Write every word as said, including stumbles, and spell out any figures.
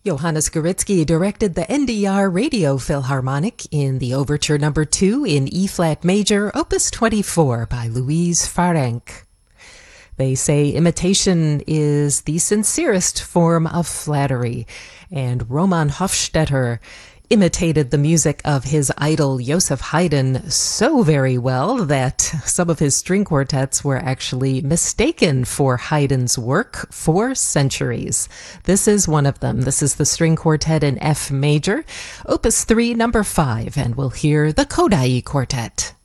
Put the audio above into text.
Johannes Gouritzky directed the N D R Radio Philharmonic in the Overture Number two in E-flat major, Opus twenty-four by Louise Farenc. They say imitation is the sincerest form of flattery, and Roman Hofstetter imitated the music of his idol Joseph Haydn so very well that some of his string quartets were actually mistaken for Haydn's work for centuries. This is one of them. This is the string quartet in F major, Opus three, number five, and we'll hear the Kodály Quartet.